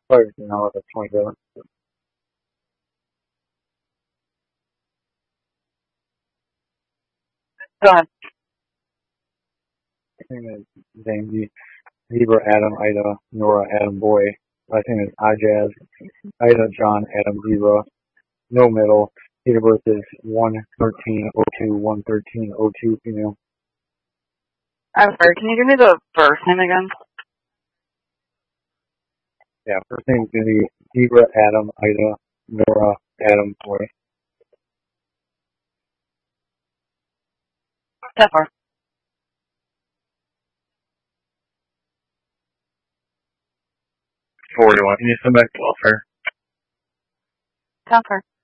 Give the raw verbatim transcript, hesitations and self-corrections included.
Probably, you know, the twenty-seven. Go ahead. I think it's Zane, Zebra, Adam, Ida, Nora, Adam, Boy. Last name is Ajaz, Ida, John, Adam, Zebra. No middle. Date of birth is one thirteen oh two, one thirteen oh two, female. I'm sorry, can you give me the first name again? Yeah, first name is going to be Zebra, Adam, Ida, Nora, Adam, Boy. That far. forty-one. Can you send back to welfare? That far.